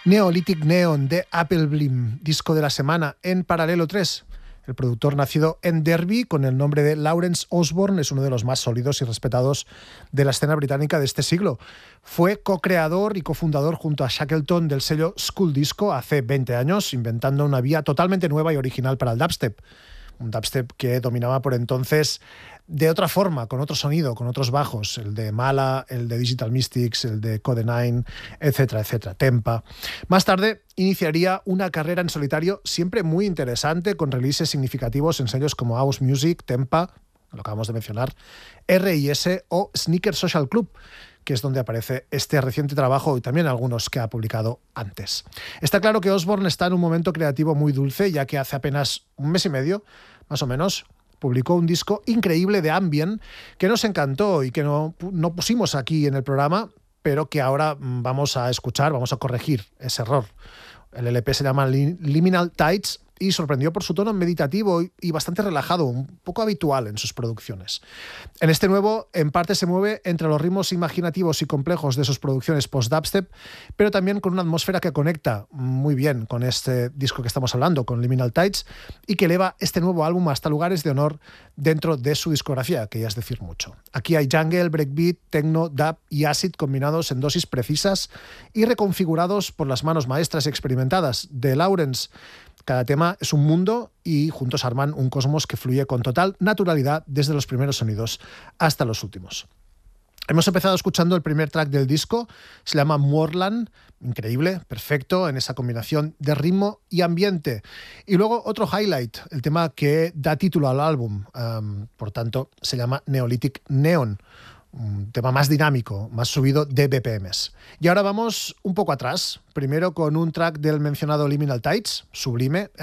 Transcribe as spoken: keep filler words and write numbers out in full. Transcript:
Neolithic Neon de Appleblim, disco de la semana en Paralelo tres. El productor, nacido en Derby con el nombre de Lawrence Osborne, es uno de los más sólidos y respetados de la escena británica de este siglo. Fue co-creador y cofundador junto a Shackleton del sello School Disco hace veinte años, inventando una vía totalmente nueva y original para el dubstep. Un dubstep que dominaba por entonces de otra forma, con otro sonido, con otros bajos, el de Mala, el de Digital Mystics, el de Code nueve, etcétera, etcétera, Tempa. Más tarde iniciaría una carrera en solitario siempre muy interesante, con releases significativos en sellos como House Music, Tempa, lo acabamos de mencionar, R I S o Sneaker Social Club, que es donde aparece este reciente trabajo y también algunos que ha publicado antes. Está claro que Osborne está en un momento creativo muy dulce, ya que hace apenas un mes y medio, más o menos, publicó un disco increíble de ambient que nos encantó y que no, no pusimos aquí en el programa, pero que ahora vamos a escuchar, vamos a corregir ese error. El L P se llama Liminal Tides y sorprendió por su tono meditativo y bastante relajado, un poco habitual en sus producciones. En este nuevo, en parte se mueve entre los ritmos imaginativos y complejos de sus producciones post-dubstep, pero también con una atmósfera que conecta muy bien con este disco que estamos hablando, con Liminal Tides, y que eleva este nuevo álbum hasta lugares de honor dentro de su discografía, que ya es decir mucho. Aquí hay jungle, breakbeat, techno, dub y acid combinados en dosis precisas y reconfigurados por las manos maestras y experimentadas de Lawrence. Cada tema es un mundo y juntos arman un cosmos que fluye con total naturalidad desde los primeros sonidos hasta los últimos. Hemos empezado escuchando el primer track del disco, se llama Moorland, increíble, perfecto en esa combinación de ritmo y ambiente. Y luego otro highlight, el tema que da título al álbum, um, por tanto se llama Neolithic Neon. Un tema más dinámico, más subido de B P Ms. Y ahora vamos un poco atrás, primero con un track del mencionado Liminal Tides, sublime,